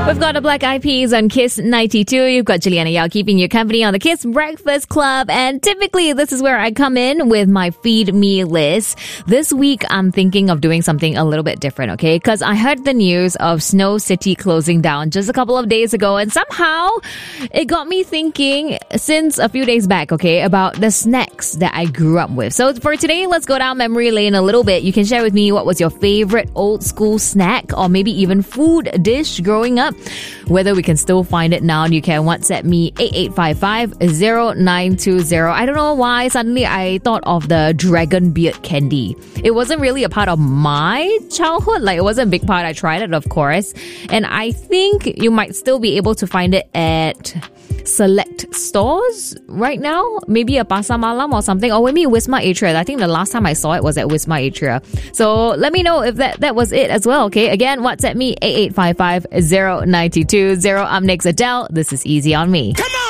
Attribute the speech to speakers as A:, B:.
A: We've got the Black Eyed Peas on Kiss 92. You've got Juliana Yao keeping you company on the Kiss Breakfast Club. And typically, this is where I come in with my Feed Me list. This week, I'm thinking of doing something a little bit different, okay? Because I heard the news of Snow City closing down just a couple of days ago. And somehow, it got me thinking since a few days back, okay, about the snacks that I grew up with. So for today, let's go down memory lane a little bit. You can share with me what was your favorite old school snack or maybe even food dish growing up. Whether we can still find it now, you can WhatsApp me 8855-0920. I don't know why suddenly I thought of the dragon beard candy. It wasn't really a part of my childhood. Like, it wasn't a big part. I tried it, of course. And I think you might still be able to find it at select stores right now. Maybe a Pasar Malam or something. Or maybe Wisma Atria. I think the last time I saw it was at Wisma Atria. So let me know if that was it as well, okay? Again, WhatsApp me 8855-0920. Up next, Adele. This is Easy on Me.
B: Come on!